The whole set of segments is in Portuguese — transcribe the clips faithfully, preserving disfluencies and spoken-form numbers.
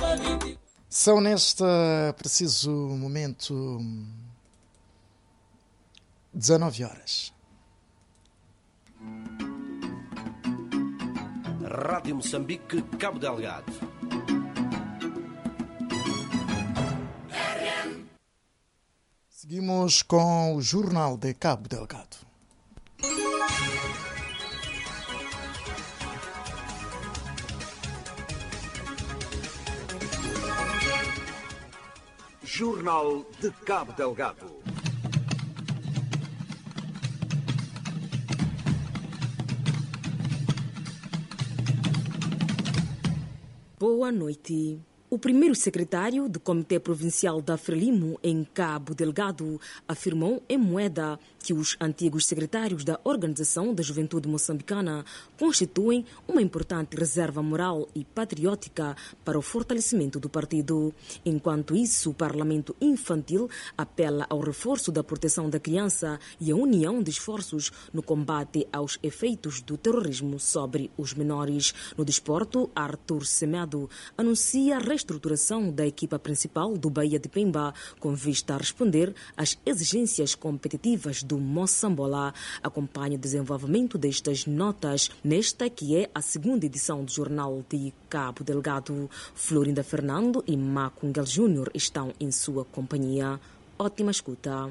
São neste preciso momento dezanove horas. Rádio Moçambique, Cabo Delgado. Seguimos com o Jornal de Cabo Delgado. Jornal de Cabo Delgado. Boa noite. O primeiro secretário do Comitê Provincial da Frelimo, em Cabo Delgado, afirmou em Moeda que os antigos secretários da Organização da Juventude Moçambicana constituem uma importante reserva moral e patriótica para o fortalecimento do partido. Enquanto isso, o Parlamento Infantil apela ao reforço da proteção da criança e à união de esforços no combate aos efeitos do terrorismo sobre os menores. No desporto, Arthur Semedo anuncia a reestruturação da equipa principal do Bahia de Pemba com vista a responder às exigências competitivas do Moçambola. Acompanhe o desenvolvimento destas notas nesta que é a segunda edição do Jornal de Cabo Delgado. Florinda Fernando e Macungel Júnior estão em sua companhia. Ótima escuta.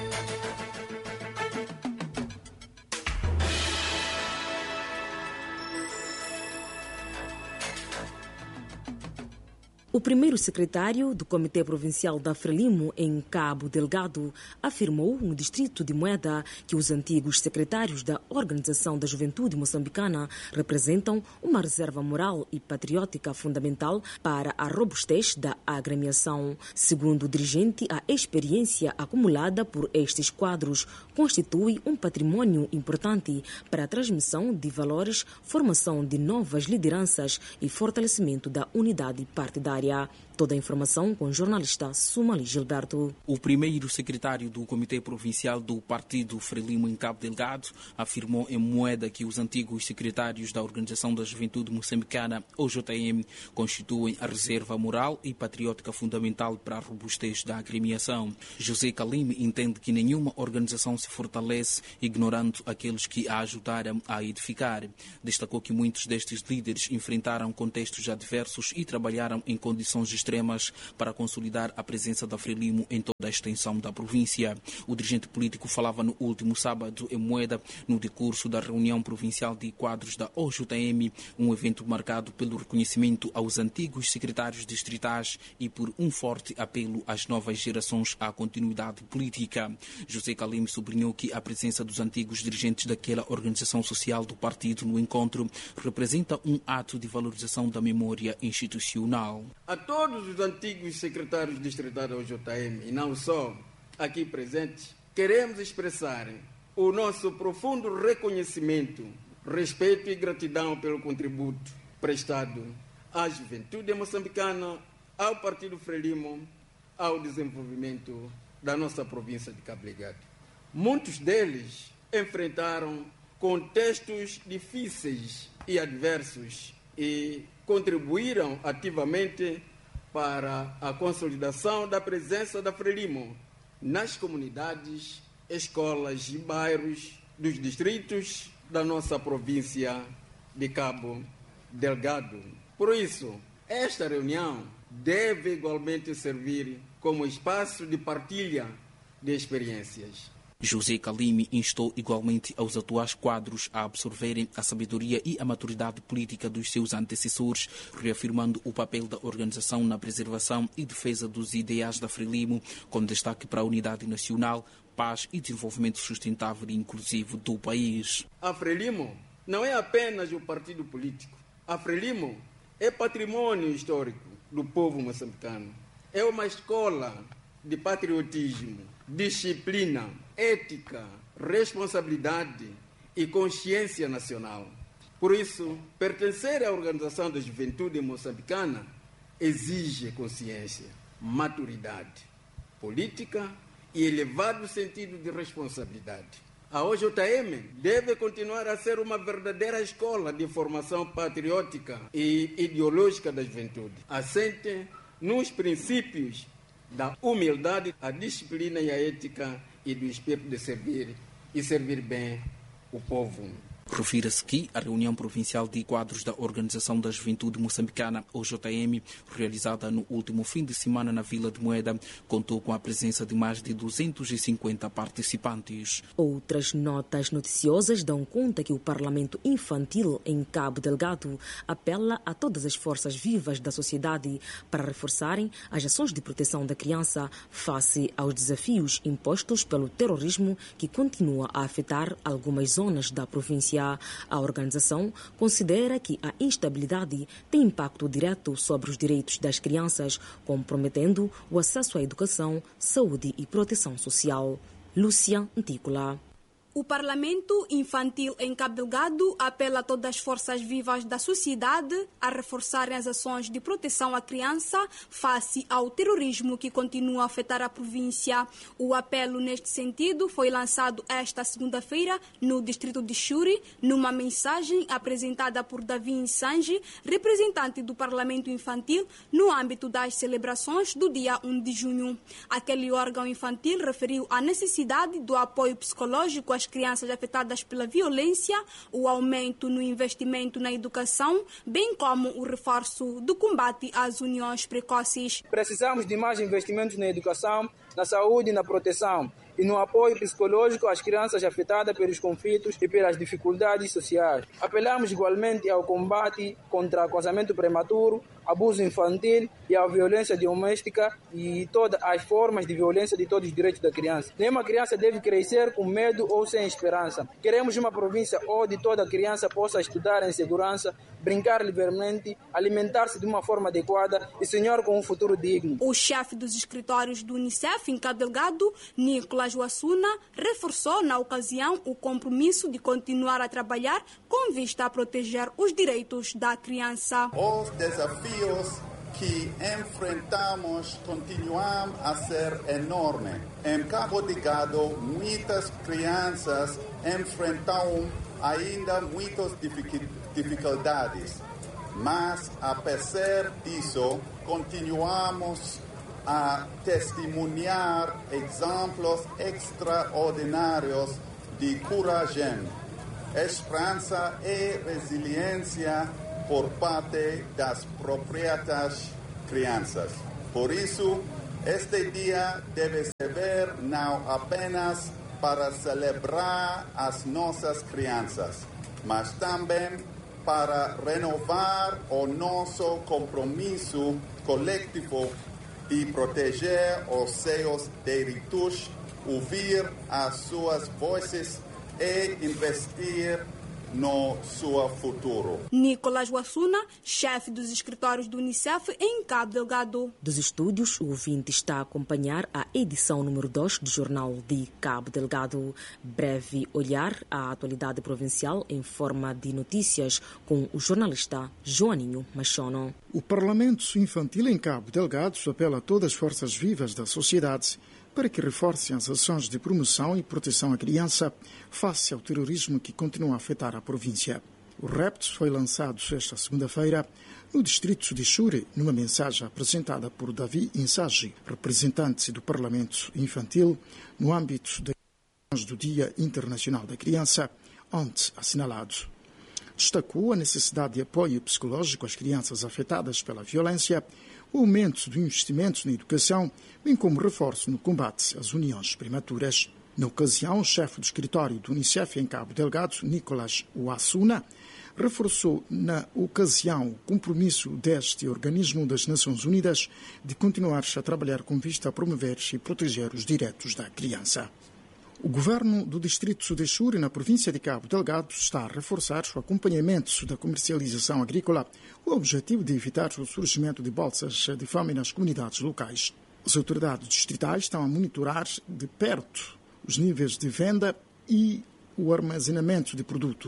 O primeiro secretário do Comitê Provincial da Frelimo, em Cabo Delgado, afirmou no distrito de Moeda que os antigos secretários da Organização da Juventude Moçambicana representam uma reserva moral e patriótica fundamental para a robustez da agremiação. Segundo o dirigente, a experiência acumulada por estes quadros constitui um patrimônio importante para a transmissão de valores, formação de novas lideranças e fortalecimento da unidade partidária. Toda a informação com o jornalista Sumali Gilberto. O primeiro secretário do Comitê Provincial do Partido Frelimo em Cabo Delgado afirmou em Moeda que os antigos secretários da Organização da Juventude Moçambicana, O J M, constituem a reserva moral e patriótica fundamental para a robustez da agremiação. José Calime entende que nenhuma organização se fortalece ignorando aqueles que a ajudaram a edificar. Destacou que muitos destes líderes enfrentaram contextos adversos e trabalharam em condições extremas para consolidar a presença da Frelimo em toda a extensão da província. O dirigente político falava no último sábado em Moeda, no decurso da reunião provincial de quadros da O J M, um evento marcado pelo reconhecimento aos antigos secretários distritais e por um forte apelo às novas gerações à continuidade política. José Calime sublinhou que a presença dos antigos dirigentes daquela organização social do partido no encontro representa um ato de valorização da memória institucional. A todos os antigos secretários distritais da O J M, e não só aqui presentes, queremos expressar o nosso profundo reconhecimento, respeito e gratidão pelo contributo prestado à juventude moçambicana, ao Partido Frelimo, ao desenvolvimento da nossa província de Cabo Delgado. Muitos deles enfrentaram contextos difíceis e adversos e contribuíram ativamente para a consolidação da presença da Frelimo nas comunidades, escolas e bairros dos distritos da nossa província de Cabo Delgado. Por isso, esta reunião deve igualmente servir como espaço de partilha de experiências. José Calime instou igualmente aos atuais quadros a absorverem a sabedoria e a maturidade política dos seus antecessores, reafirmando o papel da organização na preservação e defesa dos ideais da Frelimo, com destaque para a unidade nacional, paz e desenvolvimento sustentável e inclusivo do país. A Frelimo não é apenas um partido político. A Frelimo é patrimônio histórico do povo moçambicano. É uma escola de patriotismo, disciplina, ética, responsabilidade e consciência nacional. Por isso, pertencer à Organização da Juventude Moçambicana exige consciência, maturidade política e elevado sentido de responsabilidade. A O J M deve continuar a ser uma verdadeira escola de formação patriótica e ideológica da juventude, assente nos princípios da humildade, a disciplina e a ética e do espírito de servir e servir bem o povo. Refira-se que a reunião provincial de quadros da Organização da Juventude Moçambicana, O J M, realizada no último fim de semana na Vila de Moeda, contou com a presença de mais de duzentos e cinquenta participantes. Outras notas noticiosas dão conta que o Parlamento Infantil em Cabo Delgado apela a todas as forças vivas da sociedade para reforçarem as ações de proteção da criança face aos desafios impostos pelo terrorismo que continua a afetar algumas zonas da província. A organização considera que a instabilidade tem impacto direto sobre os direitos das crianças, comprometendo o acesso à educação, saúde e proteção social. Lúcia Antícola. O Parlamento Infantil em Cabo Delgado apela a todas as forças vivas da sociedade a reforçarem as ações de proteção à criança face ao terrorismo que continua a afetar a província. O apelo neste sentido foi lançado esta segunda-feira no distrito de Xuri, numa mensagem apresentada por Davi Insanji, representante do Parlamento Infantil, no âmbito das celebrações do dia um de junho. Aquele órgão infantil referiu a necessidade do apoio psicológico às crianças afetadas pela violência, o aumento no investimento na educação, bem como o reforço do combate às uniões precoces. Precisamos de mais investimentos na educação, na saúde e na proteção, e no apoio psicológico às crianças afetadas pelos conflitos e pelas dificuldades sociais. Apelamos igualmente ao combate contra o casamento prematuro, abuso infantil e a violência doméstica e todas as formas de violência de todos os direitos da criança. Nenhuma criança deve crescer com medo ou sem esperança. Queremos uma província onde toda criança possa estudar em segurança, brincar livremente, alimentar-se de uma forma adequada e sonhar com um futuro digno. O chefe dos escritórios do Unicef em Cabo Delgado, Nicolas Wassuna, reforçou na ocasião o compromisso de continuar a trabalhar com vista a proteger os direitos da criança. Os desafios que enfrentamos continuam a ser enormes. Em Cabo Delgado, muitas crianças enfrentam ainda muitas dificuldades, mas apesar disso, continuamos a testemunhar exemplos extraordinários de coragem, esperança e resiliência por parte das próprias crianças. Por isso, este dia deve servir não apenas para celebrar as nossas crianças, mas também para renovar o nosso compromisso coletivo de proteger os seus direitos, ouvir as suas vozes e investir no seu futuro. Nicolas Wassuna, chefe dos escritórios do Unicef em Cabo Delgado. Dos estúdios, o ouvinte está a acompanhar a edição número dois do Jornal de Cabo Delgado. Breve olhar à atualidade provincial em forma de notícias com o jornalista Joaninho Machono. O Parlamento Infantil em Cabo Delgado apela a todas as forças vivas da sociedade para que reforcem as ações de promoção e proteção à criança face ao terrorismo que continua a afetar a província. O repto foi lançado esta segunda-feira no distrito de Xuri, numa mensagem apresentada por Davi Insagi, representante do Parlamento Infantil, no âmbito das do Dia Internacional da Criança, onde assinalado. Destacou a necessidade de apoio psicológico às crianças afetadas pela violência, o aumento do investimento na educação, bem como reforço no combate às uniões prematuras. Na ocasião, o chefe do escritório do Unicef em Cabo Delgado, Nicolas Wassuna, reforçou na ocasião o compromisso deste organismo das Nações Unidas de continuar a trabalhar com vista a promover e proteger os direitos da criança. O governo do distrito de Xuri, na província de Cabo Delgado, está a reforçar o acompanhamento da comercialização agrícola, com o objetivo de evitar o surgimento de bolsas de fome nas comunidades locais. As autoridades distritais estão a monitorar de perto os níveis de venda e o armazenamento de produtos.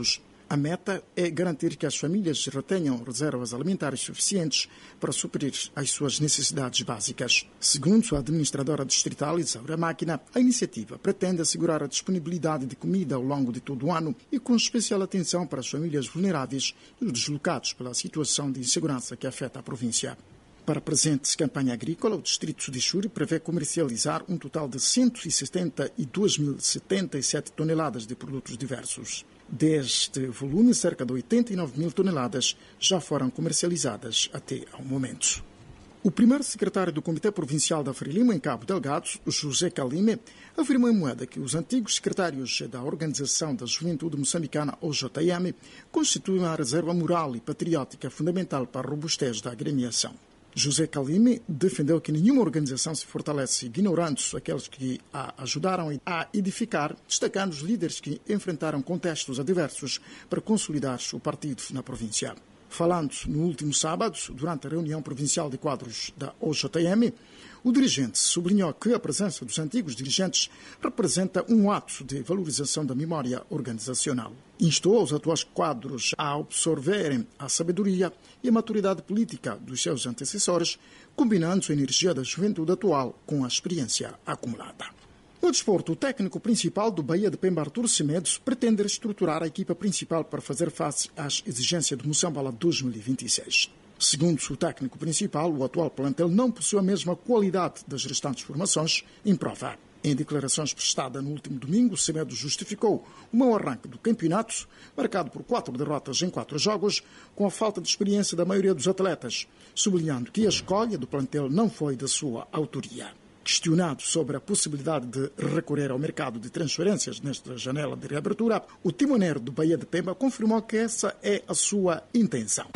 A meta é garantir que as famílias retenham reservas alimentares suficientes para suprir as suas necessidades básicas. Segundo a administradora distrital Isaura Máquina, a iniciativa pretende assegurar a disponibilidade de comida ao longo de todo o ano e com especial atenção para as famílias vulneráveis e os deslocados pela situação de insegurança que afeta a província. Para a presente campanha agrícola, o distrito de Churi prevê comercializar um total de cento e setenta e duas mil e setenta e sete toneladas de produtos diversos. Deste volume, cerca de oitenta e nove mil toneladas já foram comercializadas até ao momento. O primeiro secretário do Comitê Provincial da Frelimo em Cabo Delgado, José Calime, afirmou em Moeda que os antigos secretários da Organização da Juventude Moçambicana, O J M, constituem uma reserva moral e patriótica fundamental para a robustez da agremiação. José Calime defendeu que nenhuma organização se fortalece ignorando aqueles que a ajudaram a edificar, destacando os líderes que enfrentaram contextos adversos para consolidar o partido na província. Falando no último sábado, durante a reunião provincial de quadros da O J M, o dirigente sublinhou que a presença dos antigos dirigentes representa um ato de valorização da memória organizacional. Instou os atuais quadros a absorverem a sabedoria e a maturidade política dos seus antecessores, combinando a energia da juventude atual com a experiência acumulada. No desporto, o técnico principal do Bahia de Pemba, Artur Semedo, pretende reestruturar a equipa principal para fazer face às exigências do Moçambola dois mil e vinte e seis. Segundo o técnico principal, o atual plantel não possui a mesma qualidade das restantes formações em prova. Em declarações prestadas no último domingo, Semedo justificou o mau arranque do campeonato, marcado por quatro derrotas em quatro jogos, com a falta de experiência da maioria dos atletas, sublinhando que a escolha do plantel não foi da sua autoria. Questionado sobre a possibilidade de recorrer ao mercado de transferências nesta janela de reabertura, o timoneiro do Bahia de Pemba confirmou que essa é a sua intenção.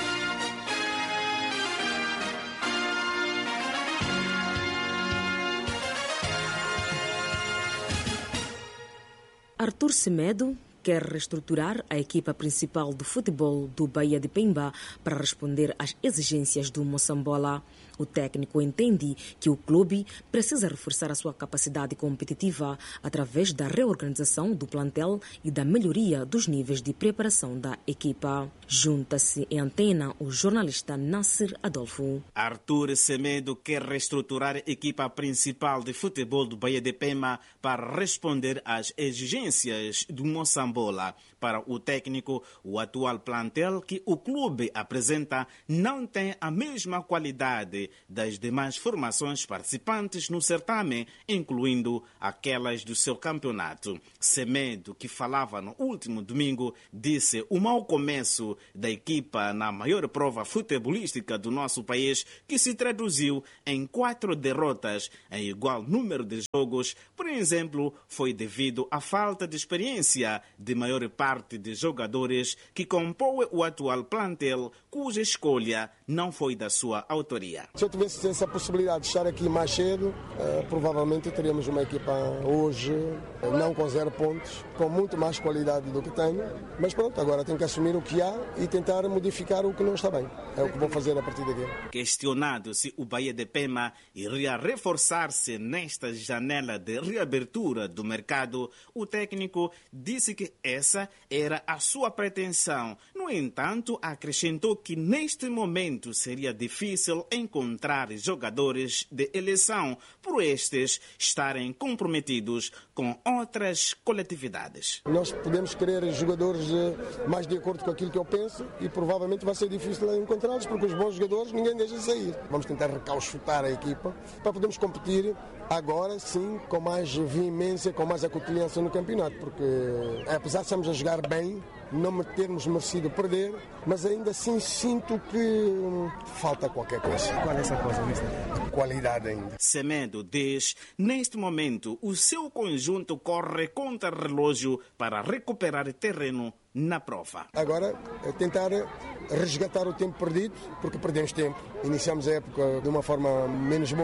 Artur Semedo quer reestruturar a equipa principal do futebol do Bahia de Pemba para responder às exigências do Moçambola. O técnico entende que o clube precisa reforçar a sua capacidade competitiva através da reorganização do plantel e da melhoria dos níveis de preparação da equipa. Junta-se em antena o jornalista Nasser Adolfo. Artur Semedo quer reestruturar a equipa principal de futebol do Bahia de Pemba para responder às exigências do Moçambola. Para o técnico, o atual plantel que o clube apresenta não tem a mesma qualidade das demais formações participantes no certame, incluindo aquelas do seu campeonato. Semedo, que falava no último domingo, disse o mau começo da equipa na maior prova futebolística do nosso país, que se traduziu em quatro derrotas em igual número de jogos, por exemplo, foi devido à falta de experiência de maior parte de jogadores que compõem o atual plantel, cuja escolha não foi da sua autoria. Se eu tivesse essa possibilidade de estar aqui mais cedo, eh, provavelmente teríamos uma equipa hoje, eh, não com zero pontos, com muito mais qualidade do que tenho, mas pronto, agora tenho que assumir o que há e tentar modificar o que não está bem. É o que vou fazer a partir daqui. Questionado se o Bahia de Pemba iria reforçar-se nesta janela de reabertura do mercado, o técnico disse que essa era a sua pretensão. No entanto, acrescentou que neste momento seria difícil encontrar jogadores de eleição, por estes estarem comprometidos com outras coletividades. Nós podemos querer jogadores mais de acordo com aquilo que eu penso e provavelmente vai ser difícil encontrá-los, porque os bons jogadores ninguém deixa sair. Vamos tentar recauchutar a equipa para podermos competir agora sim com mais veemência, com mais acutilhança no campeonato, porque apesar de estarmos a jogar bem, não termos merecido perder, mas ainda assim sinto que falta qualquer coisa. Qual é essa coisa, mister? Qualidade ainda. Semedo diz, neste momento, o seu conjunto corre contra relógio para recuperar terreno na prova. Agora, é tentar resgatar o tempo perdido, porque perdemos tempo. Iniciamos a época de uma forma menos boa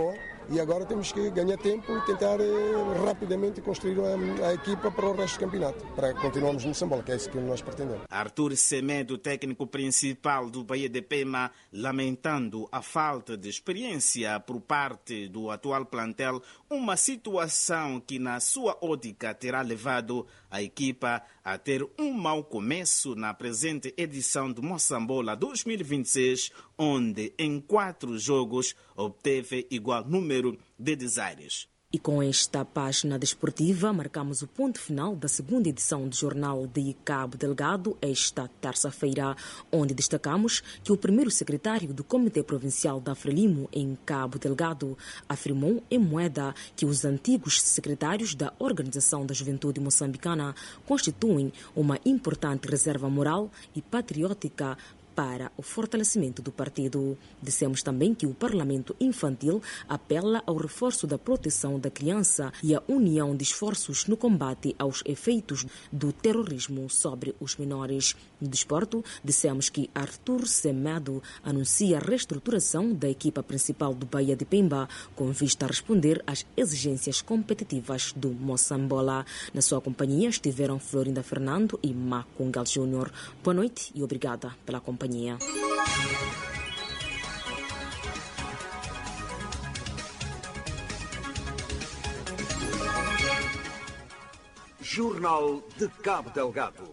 e agora temos que ganhar tempo e tentar eh, rapidamente construir a, a equipa para o resto do campeonato, para continuarmos no Moçambola, que é isso que nós pretendemos. Arthur Semedo, técnico principal do Bahia de Pema, lamentando a falta de experiência por parte do atual plantel, uma situação que, na sua ótica, terá levado a equipa a ter um mau começo na presente edição do Moçambola dois mil e vinte e seis, onde em quatro jogos obteve igual número de desaires. E com esta página desportiva, marcamos o ponto final da segunda edição do Jornal de Cabo Delgado, esta terça-feira, onde destacamos que o primeiro secretário do Comitê Provincial da Frelimo, em Cabo Delgado, afirmou em Moeda que os antigos secretários da Organização da Juventude Moçambicana constituem uma importante reserva moral e patriótica para o fortalecimento do partido. Dissemos também que o Parlamento Infantil apela ao reforço da proteção da criança e à união de esforços no combate aos efeitos do terrorismo sobre os menores. No desporto, dissemos que Arthur Semedo anuncia a reestruturação da equipa principal do Bahia de Pemba com vista a responder às exigências competitivas do Moçambola. Na sua companhia estiveram Florinda Fernando e Macungal Júnior. Boa noite e obrigada pela companhia. Jornal de Cabo Delgado.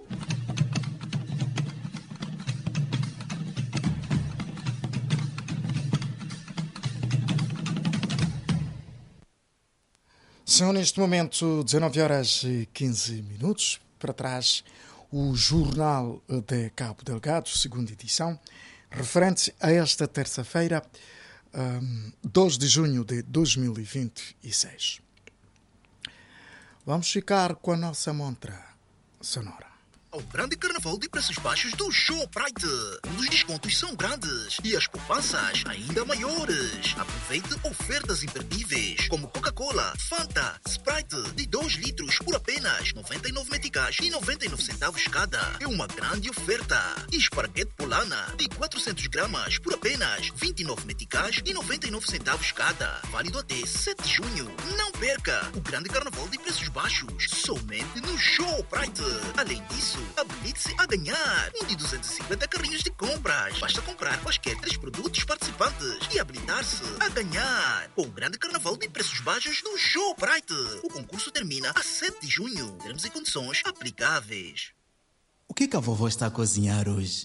São neste momento dezenove horas e quinze minutos. Para trás, o Jornal de Cabo Delgado, segunda edição, referente a esta terça-feira, um, dois de junho de dois mil e vinte e seis. Vamos ficar com a nossa montra sonora. Ao grande carnaval de preços baixos do Shoprite. Os descontos são grandes e as poupanças ainda maiores. Aproveite ofertas imperdíveis como Coca-Cola, Fanta, Sprite de dois litros por apenas noventa e nove meticais e noventa e nove centavos cada. É uma grande oferta. E esparguete polana de quatrocentos gramas por apenas vinte e nove meticais e noventa e nove centavos cada. Válido até sete de junho. Não perca o grande carnaval de preços baixos somente no Shoprite. Além disso, habilite-se a ganhar um de duzentos e cinquenta carrinhos de compras. Basta comprar quaisquer três produtos participantes e habilitar-se a ganhar com o grande carnaval de preços baixos do Shoprite. O concurso termina a sete de junho. Termos e condições aplicáveis. O que, que a vovó está a cozinhar hoje?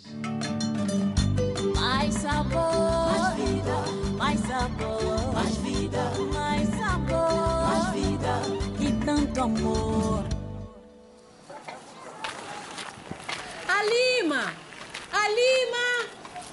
Mais sabor, mais vida, mais sabor, mais vida, mais sabor, mais vida e tanto amor. Alima! Alima!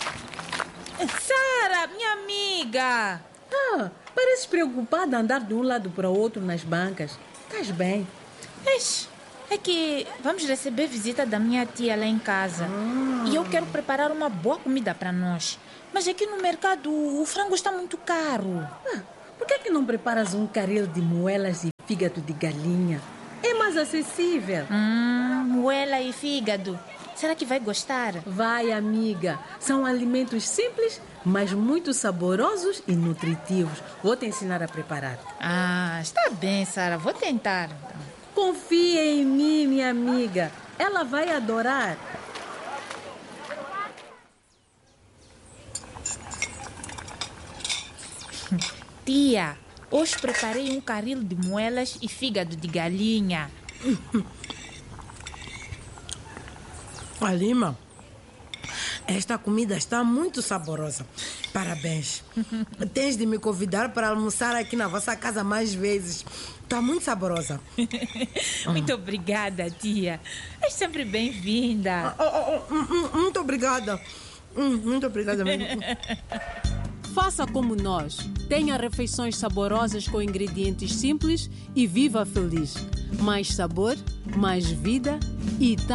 Sara, minha amiga! Ah, pareces preocupada a andar de um lado para o outro nas bancas. Estás bem? Ixi, é que vamos receber visita da minha tia lá em casa. Ah. E eu quero preparar uma boa comida para nós. Mas aqui no mercado o frango está muito caro. Ah, por que, que não preparas um caril de moelas e fígado de galinha? É mais acessível. Hum, moela e fígado. Será que vai gostar? Vai, amiga. São alimentos simples, mas muito saborosos e nutritivos. Vou te ensinar a preparar. Ah, está bem, Sara. Vou tentar. Confia em mim, minha amiga. Ela vai adorar. Tia, hoje preparei um caril de moelas e fígado de galinha. Alima, esta comida está muito saborosa. Parabéns. Tens de me convidar para almoçar aqui na vossa casa mais vezes. Está muito saborosa. Muito obrigada, tia. É sempre bem-vinda. Oh, oh, oh, muito obrigada. Muito obrigada mesmo. Faça como nós. Tenha refeições saborosas com ingredientes simples e viva feliz. Mais sabor, mais vida e